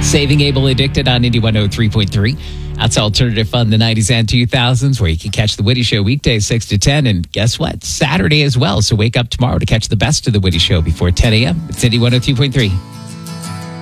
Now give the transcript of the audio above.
Saving Able Addicted on Indie 103.3. That's Alternative Fun, the 90s and 2000s, where you can catch The Woody Show weekdays 6 to 10. And guess what? Saturday as well. So wake up tomorrow to catch the best of The Woody Show before 10 a.m. It's Indie 103.3.